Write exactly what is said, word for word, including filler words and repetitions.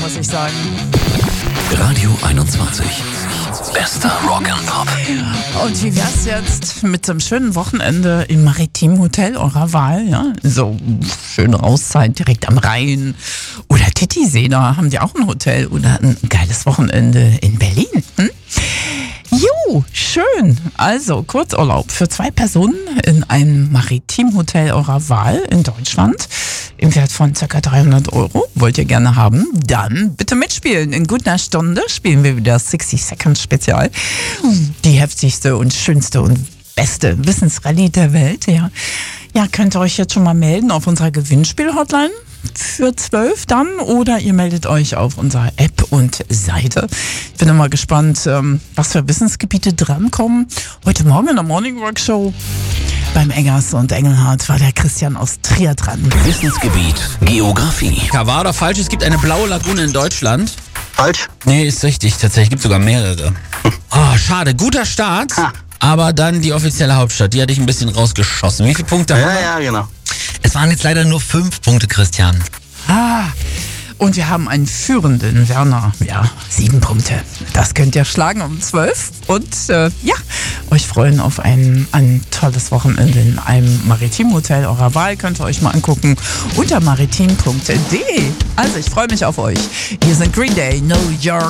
muss ich sagen. Radio einundzwanzig. Bester Rock and Pop. Und wie wär's jetzt mit einem schönen Wochenende im Maritim Hotel eurer Wahl? Ja? So schöne Auszeit direkt am Rhein. Oder Titisee, da haben die auch ein Hotel. Oder ein geiles Wochenende in Berlin. Hm? Jo, schön. Also Kurzurlaub für zwei Personen in einem Maritimhotel eurer Wahl in Deutschland im Wert von ca. dreihundert Euro. Wollt ihr gerne haben? Dann bitte mitspielen. In gut einer Stunde spielen wir wieder sechzig Seconds Spezial. Die heftigste und schönste und beste Wissensrallye der Welt. Ja. Ja, könnt ihr euch jetzt schon mal melden auf unserer Gewinnspiel-Hotline für zwölf dann, oder ihr meldet euch auf unserer App und Seite. Ich bin immer gespannt, was für Wissensgebiete drankommen. Heute Morgen in der Morning Work Show beim Eggers und Engelhardt war der Christian aus Trier dran. Wissensgebiet Geografie. Ja, wahr oder falsch? Es gibt eine blaue Lagune in Deutschland. Falsch. Nee, ist richtig. Tatsächlich gibt es sogar mehrere. Oh, schade. Guter Start. Ha. Aber dann die offizielle Hauptstadt. Die hatte ich ein bisschen rausgeschossen. Wie viele Punkte haben wir? Ja, ja, genau. Es waren jetzt leider nur fünf Punkte, Christian. Ah, und wir haben einen führenden Werner. Ja, sieben Punkte. Das könnt ihr schlagen um zwölf. Und äh, ja, euch freuen auf ein, ein tolles Wochenende in einem Maritimhotel eurer Wahl. Könnt ihr euch mal angucken unter maritim punkt de. Also ich freue mich auf euch. Hier sind Green Day, Know Your